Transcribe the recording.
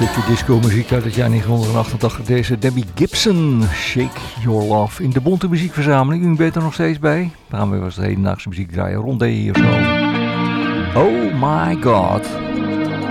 stukje disco-muziek uit het jaar 1988. Deze Debbie Gibson, Shake Your Love. In de Bonte Muziekverzameling. U bent er nog steeds bij. Dan gaan we weer wat hedendaagse muziek draaien. Rondé hier zo. Oh my god.